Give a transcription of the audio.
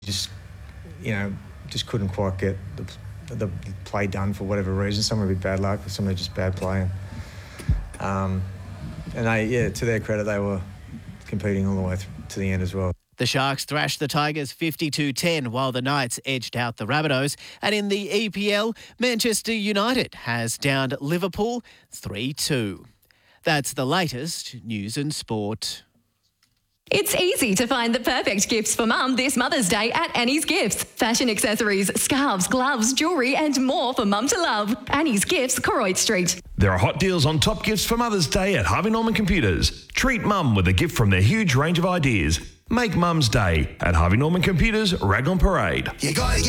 just, just couldn't quite get the play done for whatever reason. Some were a bit bad luck, some were just bad playing. And to their credit, they were competing all the way to the end as well. The Sharks thrashed the Tigers 52-10 while the Knights edged out the Rabbitohs. And in the EPL, Manchester United has downed Liverpool 3-2. That's the latest news and sport. It's easy to find the perfect gifts for Mum this Mother's Day at Annie's Gifts. Fashion accessories, scarves, gloves, jewellery and more for Mum to love. Annie's Gifts, Koroit Street. There are hot deals on top gifts for Mother's Day at Harvey Norman Computers. Treat Mum with a gift from their huge range of ideas. Make Mum's Day at Harvey Norman Computers, Raglan Parade. You gotta get